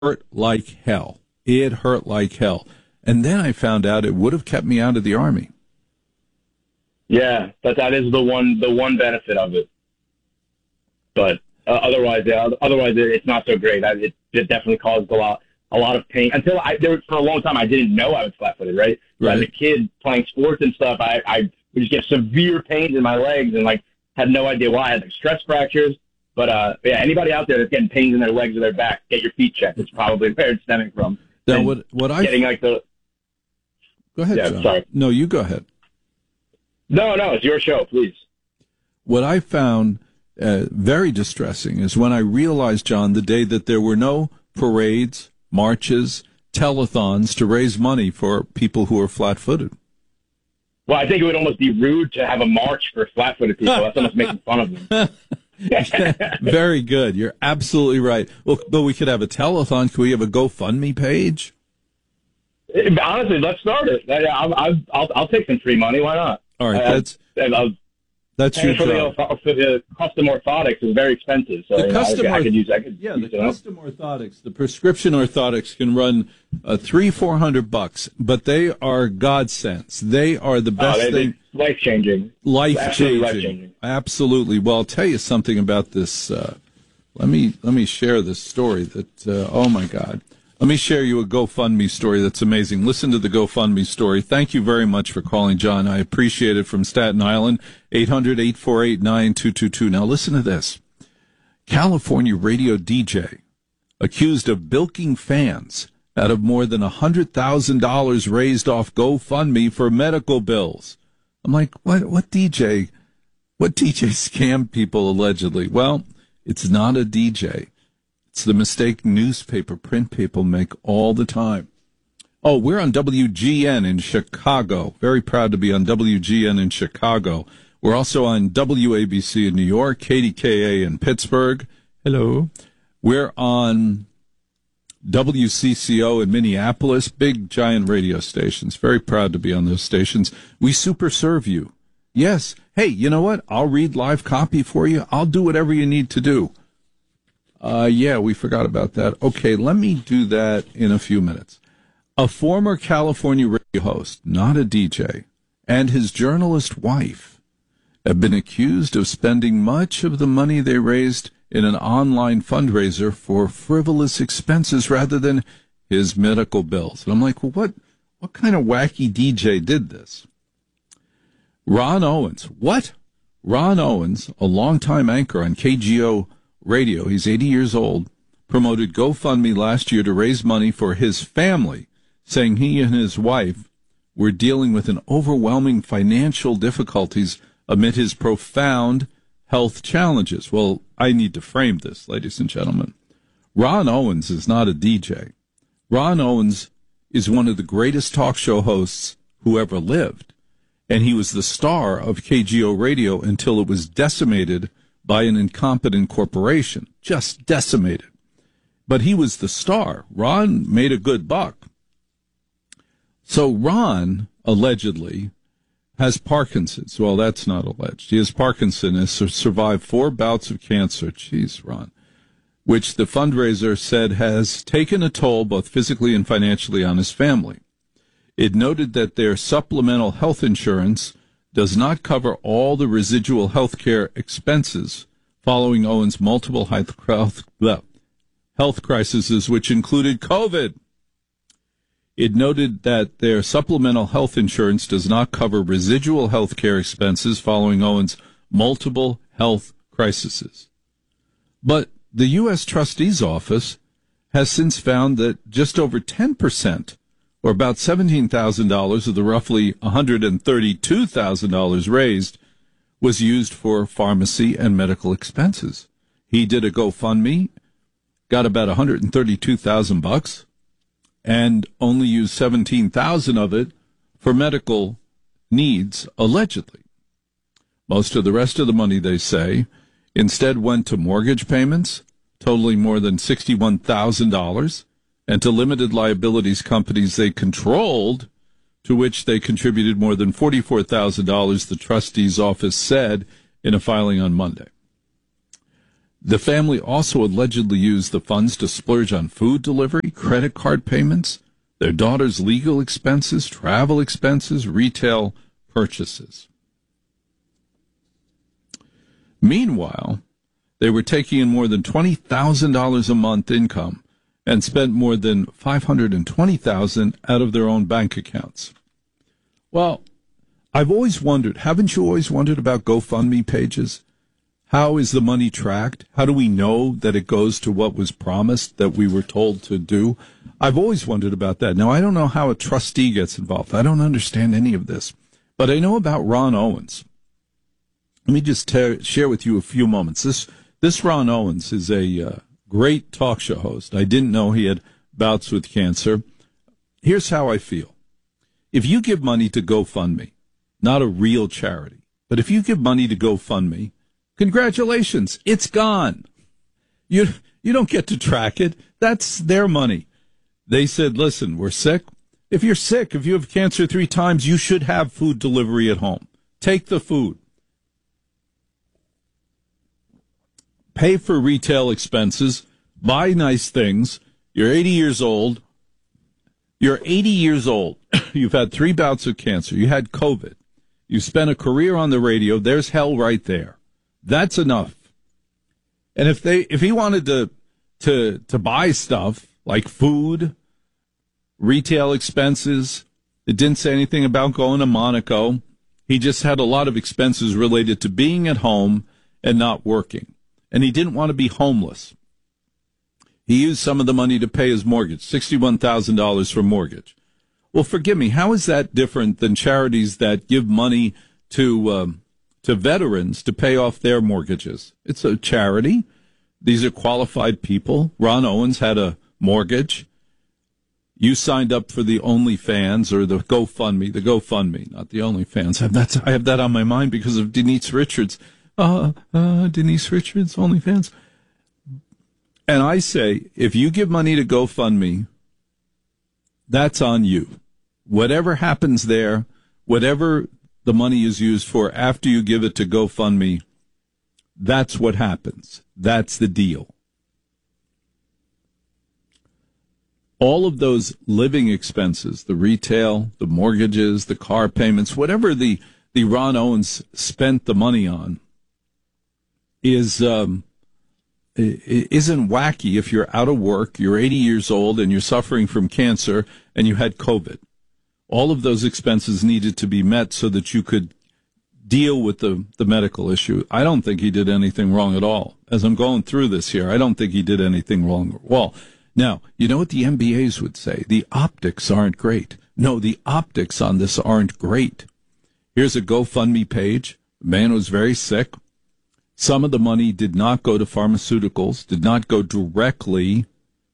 hurt like hell. It hurt like hell. And then I found out it would have kept me out of the Army. Yeah, that is the one benefit of it. But otherwise it's not so great. It definitely caused a lot of pain. For a long time, I didn't know I was flat-footed, right? Right. As a kid playing sports and stuff, I would just get severe pains in my legs and had no idea why. I had stress fractures. But yeah, anybody out there that's getting pains in their legs or their back, get your feet checked. It's probably where it's stemming from. Now, go ahead, yeah, John. Sorry. No, you go ahead. No, it's your show, please. What I found very distressing is when I realized, John, the day that there were no parades, marches, telethons to raise money for people who are flat-footed. Well, I think it would almost be rude to have a march for flat-footed people. That's almost making fun of them. Very good. You're absolutely right. Well, but we could have a telethon. Could we have a GoFundMe page? Honestly, let's start it. I'll take some free money. Why not? All right, that's your job. The custom orthotics is very expensive, so I could use custom orthotics, the prescription orthotics can run $300-400, but they are godsends. They are the best thing. Life changing. Absolutely. Well, I'll tell you something about this. Let me share this story that. Oh my God. Let me share you a GoFundMe story that's amazing. Listen to the GoFundMe story. Thank you very much for calling, John. I appreciate it. From Staten Island, 800-848-9222. Now listen to this. California radio DJ accused of bilking fans out of more than $100,000 raised off GoFundMe for medical bills. I'm like, what DJ scammed people allegedly? Well, it's not a DJ. It's the mistake newspaper, print people make all the time. Oh, we're on WGN in Chicago. Very proud to be on WGN in Chicago. We're also on WABC in New York, KDKA in Pittsburgh. Hello. We're on WCCO in Minneapolis, big, giant radio stations. Very proud to be on those stations. We super serve you. Yes. Hey, you know what? I'll read live copy for you. I'll do whatever you need to do. Yeah, we forgot about that. Okay, let me do that in a few minutes. A former California radio host, not a DJ, and his journalist wife have been accused of spending much of the money they raised in an online fundraiser for frivolous expenses rather than his medical bills. And I'm like, well, what kind of wacky DJ did this? Ron Owens. What? Ron Owens, a longtime anchor on KGO Radio, he's 80 years old, promoted GoFundMe last year to raise money for his family, saying he and his wife were dealing with an overwhelming financial difficulties amid his profound health challenges. Well, I need to frame this, ladies and gentlemen. Ron Owens is not a DJ. Ron Owens is one of the greatest talk show hosts who ever lived, and he was the star of KGO Radio until it was decimated by an incompetent corporation, just decimated. But he was the star. Ron made a good buck. So Ron, allegedly, has Parkinson's. Well, that's not alleged. He has Parkinson's, has survived 4 bouts of cancer. Jeez, Ron. Which the fundraiser said has taken a toll both physically and financially on his family. It noted that their supplemental health insurance does not cover all the residual health care expenses following Owens' multiple health crises, which included COVID. It noted that their supplemental health insurance does not cover residual health care expenses following Owens' multiple health crises. But the U.S. Trustee's Office has since found that just over 10%, or about $17,000 of the roughly $132,000 raised, was used for pharmacy and medical expenses. He did a GoFundMe, got about $132,000, and only used $17,000 of it for medical needs, allegedly. Most of the rest of the money, they say, instead went to mortgage payments, totaling more than $61,000, and to limited liabilities companies they controlled, to which they contributed more than $44,000, the trustee's office said in a filing on Monday. The family also allegedly used the funds to splurge on food delivery, credit card payments, their daughter's legal expenses, travel expenses, retail purchases. Meanwhile, they were taking in more than $20,000 a month income and spent more than $520,000 out of their own bank accounts. Well, I've always wondered, haven't you always wondered about GoFundMe pages? How is the money tracked? How do we know that it goes to what was promised, that we were told to do? I've always wondered about that. Now, I don't know how a trustee gets involved. I don't understand any of this. But I know about Ron Owens. Let me just share with you a few moments. This Ron Owens is a great talk show host. I didn't know he had bouts with cancer. Here's how I feel. If you give money to GoFundMe, not a real charity, but if you give money to GoFundMe, congratulations, it's gone. You don't get to track it. That's their money. They said, listen, we're sick. If you're sick, if you have cancer 3 times, you should have food delivery at home. Take the food. Pay for retail expenses. Buy nice things. You're 80 years old. You've had 3 bouts of cancer. You had COVID. You spent a career on the radio. There's hell right there. That's enough. And if he wanted to buy stuff like food, retail expenses, it didn't say anything about going to Monaco. He just had a lot of expenses related to being at home and not working. And he didn't want to be homeless. He used some of the money to pay his mortgage, $61,000 for mortgage. Well, forgive me, how is that different than charities that give money to veterans to pay off their mortgages? It's a charity. These are qualified people. Ron Owens had a mortgage. You signed up for the OnlyFans or the GoFundMe, not the OnlyFans. I have that on my mind because of Denise Richards. Denise Richards, OnlyFans. And I say, if you give money to GoFundMe, that's on you. Whatever happens there, whatever the money is used for after you give it to GoFundMe, that's what happens. That's the deal. All of those living expenses, the retail, the mortgages, the car payments, whatever the Ron Owens spent the money on isn't wacky if you're out of work, you're 80 years old, and you're suffering from cancer, and you had COVID. All of those expenses needed to be met so that you could deal with the medical issue. I don't think he did anything wrong at all. As I'm going through this here, I don't think he did anything wrong at all. Now, you know what the MBAs would say? The optics aren't great. No, the optics on this aren't great. Here's a GoFundMe page. A man was very sick. Some of the money did not go to pharmaceuticals, did not go directly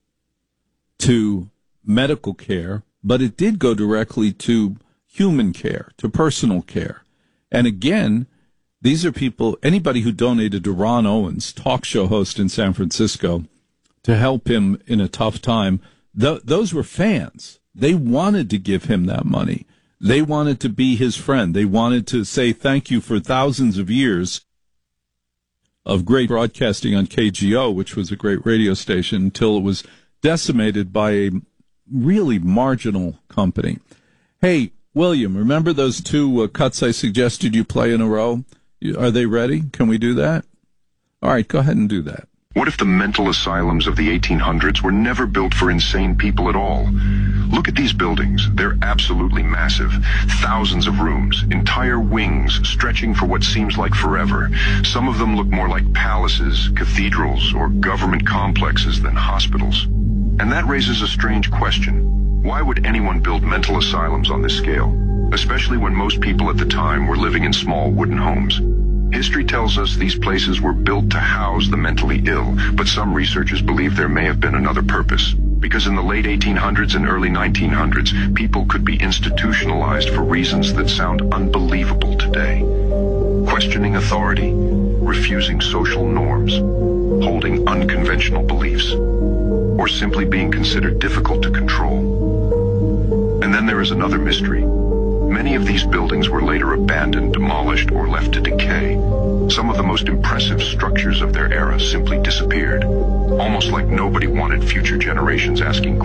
to medical care, but it did go directly to human care, to personal care. And again, these are people, anybody who donated to Ron Owens, talk show host in San Francisco, to help him in a tough time, those were fans. They wanted to give him that money. They wanted to be his friend. They wanted to say thank you for thousands of years of great broadcasting on KGO, which was a great radio station, until it was decimated by a really marginal company. Hey, William, remember those 2 cuts I suggested you play in a row? Are they ready? Can we do that? All right, go ahead and do that. What if the mental asylums of the 1800s were never built for insane people at all? Look at these buildings. They're absolutely massive. Thousands of rooms, entire wings stretching for what seems like forever. Some of them look more like palaces, cathedrals, or government complexes than hospitals. And that raises a strange question. Why would anyone build mental asylums on this scale? Especially when most people at the time were living in small wooden homes. History tells us these places were built to house the mentally ill, but some researchers believe there may have been another purpose. Because in the late 1800s and early 1900s, people could be institutionalized for reasons that sound unbelievable today. Questioning authority, refusing social norms, holding unconventional beliefs, or simply being considered difficult to control. And then there is another mystery. Many of these buildings were later abandoned, demolished, or left to decay. Some of the most impressive structures of their era simply disappeared, almost like nobody wanted future generations asking